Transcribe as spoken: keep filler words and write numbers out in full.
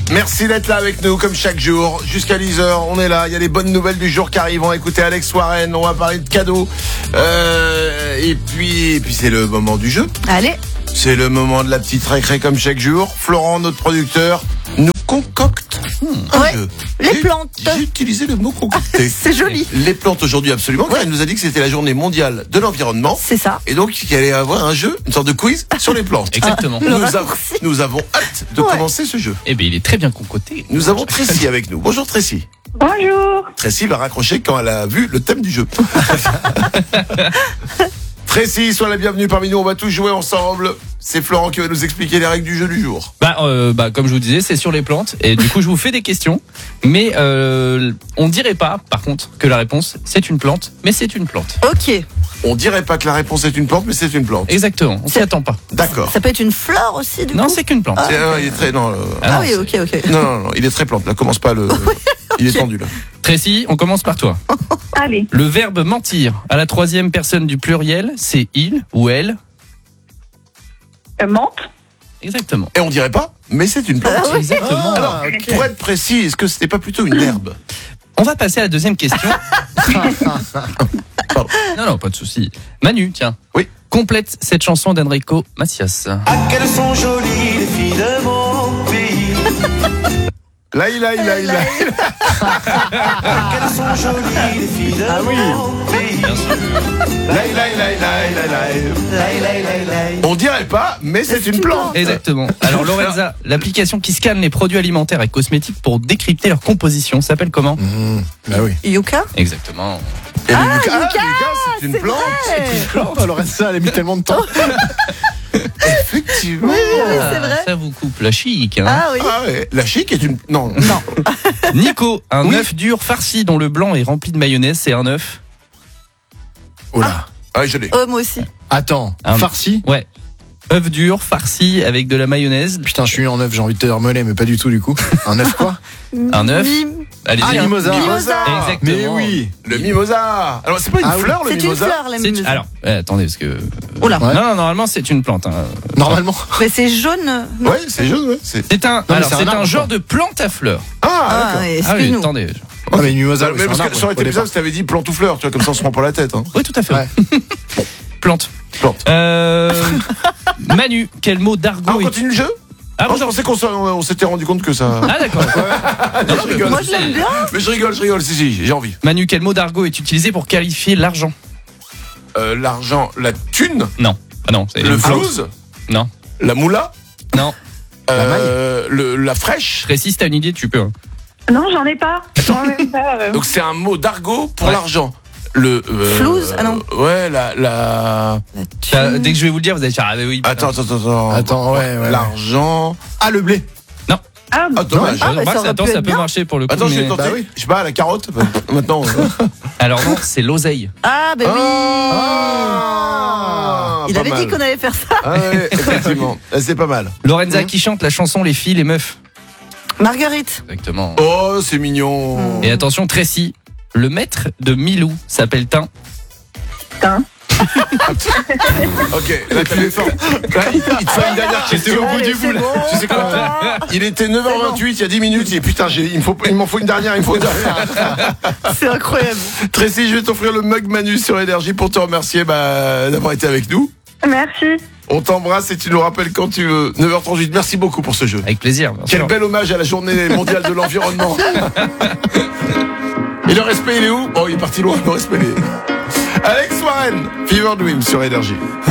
Merci d'être là avec nous comme chaque jour. Jusqu'à dix heures, on est là. Il y a les bonnes nouvelles du jour qui arrivent. On va écouter Alex Warren. On va parler de cadeaux. Euh, et puis, et puis c'est le moment du jeu. Allez. C'est le moment de la petite récré comme chaque jour. Florent, notre producteur, nous concocte un Ouais, jeu. les J'ai- plantes. J'ai utilisé le mot concocter. C'est joli. Les plantes aujourd'hui, absolument. Car il nous a dit que c'était la journée mondiale de l'environnement. C'est ça. Et donc, qu'il allait avoir un jeu, une sorte de quiz sur les plantes. Exactement. Le Nous, avons, raccourci. nous avons hâte de Ouais. commencer ce jeu. Eh bien, il est très bien concoté. Nous avons Tracy avec nous. Bonjour Tracy. Bonjour. Tracy va raccrocher quand elle a vu le thème du jeu. Tracy, sois la bienvenue parmi nous. On va tous jouer ensemble. C'est Florent qui va nous expliquer les règles du jeu du jour. Bah, euh, bah, comme je vous disais, c'est sur les plantes. Et du coup, je vous fais des questions. Mais euh, on dirait pas, par contre, que la réponse, c'est une plante. Mais c'est une plante. Ok. On dirait pas que la réponse est une plante, mais c'est une plante. Exactement. On s'y C'est- attend pas. D'accord. Ça peut être une fleur aussi, du Non, coup. c'est qu'une plante. C'est- euh, il est très non, euh, Ah, non, oui, c'est- ok, ok. non, non, non, il est très plante. Là, commence pas le. Il est tendu là. Tracy, on commence par toi. Allez. Le verbe mentir à la troisième personne du pluriel, c'est il ou elle. Euh, menthe. Exactement. Et on dirait pas, mais c'est une plante. Ah oui. Exactement. Alors, pour être précis, est-ce que c'était pas plutôt une herbe? On va passer à la deuxième question. Pardon. Non, non, pas de souci. Manu, tiens. Oui. Complète cette chanson d'Enrico Macias. Ah, qu'elles sont jolies, les filles de mon pays. Là, il a, il a, il a. Ah, qu'elles sont jolies, les filles de mon pays. Bien sûr. Là, il a, il a, il a, il a, il a. Laï, laï, laï, laï. On dirait pas, mais c'est une plante. Exactement. Alors Lorenza, l'application qui scanne les produits alimentaires et cosmétiques pour décrypter leur composition s'appelle comment? Mmh, bah oui. Yuka. Exactement. Et le Ah, Yucca, Yucca, Yucca, c'est une c'est plante. vrai. Oh, Lorenza, elle a mis tellement de temps. Effectivement. Oui, oui, c'est vrai. Ça vous coupe la chic. Hein. Ah oui. Ah ouais. La chic est une. Non. Non. Nico, un Oui. œuf dur farci dont le blanc est rempli de mayonnaise, c'est un œuf. Oh là. Ah, je l'ai. Oh, moi aussi. Attends, Un- farci. Ouais. œuf dur farci avec de la mayonnaise. Putain, je suis en œuf, j'ai envie de te remoler, mais pas du tout du coup. Un œuf quoi? Un œuf. Mim- Allez-y. Ah, hein. mimosa. Mimosa. Exactement. Mais oui. Le mimosa. Alors, c'est pas une Ah oui. fleur, le C'est une mimosa? fleur, la C'est- mimosa. Alors, eh, attendez, parce que. Oula. Ouais. Non, non, normalement, c'est une plante. hein. Normalement. Mais c'est jaune. non Ouais, c'est jaune, ouais. C'est... C'est un, mais alors, c'est un c'est un, arbre, genre quoi. de plante à fleurs. Ah, Ah, d'accord. ouais, Ah oui, excuse-nous. attendez. Ah, mais mimosa, Ah, ouais, mais c'est parce un que arbre, ça aurait été au bizarre départ. si t'avais dit plante ou fleur, tu vois, comme ça on se prend pas la tête. Hein. Oui, tout à fait. Ouais. Plante. Plante. Euh, Manu, quel mot Ah, d'argot on est- continue le jeu? Ah, Ah, bon, je pensais qu'on s'en- on s'était rendu compte que ça. Ah, d'accord. Non, je rigole. Moi, je l'aime bien. Mais je rigole, je rigole, si, si, j'ai envie. Manu, quel mot d'argot est utilisé pour qualifier l'argent? Euh, l'argent, la thune, Non. Ah non, c'est le une plante. flouze, Non. la moula, Non. euh, le, la fraîche. Précise, t'as une idée, tu peux. hein. Non, j'en ai pas. J'en ai pas. euh. Donc c'est un mot d'argot pour Ouais. l'argent. Le euh, Flouze, ah non. Ouais, la la. La Ça, thune. dès que je vais vous le dire, vous allez dire ah mais oui. putain. Attends, attends, attends. Attends, ouais, ouais. L'argent. Ah, le blé. Ah, Ah, dommage. Ah, bah, Je remarque, ça aurait attends, pu ça être peut bien. marcher pour le coup. Attends, je vais mais- tenter. bah oui. Je sais pas, la carotte. euh, Maintenant. euh. Alors non, c'est l'oseille. Ah, bah oui. Ah, Il pas avait mal. dit qu'on allait faire ça. Ah ouais, effectivement. Eh, C'est pas mal. Lorenza Mmh. qui chante la chanson Les filles, les meufs. Marguerite. Exactement. Oh, c'est mignon. Mmh. Et attention, Tracy, le maître de Milou s'appelle Tin. putain. Ok, là t'as fait fort. Là, il il te fait une dernière question. Allez, c'est bon. Tu sais quoi? Il était neuf heures vingt-huit, il y a dix minutes, et putain, j'ai, il, me faut, il m'en faut une dernière, il me faut une dernière. C'est incroyable. Tracy, je vais t'offrir le mug Manu sur Énergie pour te remercier bah, d'avoir été avec nous. Merci. On t'embrasse et tu nous rappelles quand tu veux. neuf heures trente-huit, merci beaucoup pour ce jeu. Avec plaisir. bien Quel sûr. bel hommage à la journée mondiale de l'environnement. Et le respect, il est où? Oh, il est parti loin, le respect, il est... Alex Warren, Fever Dream sur Énergie.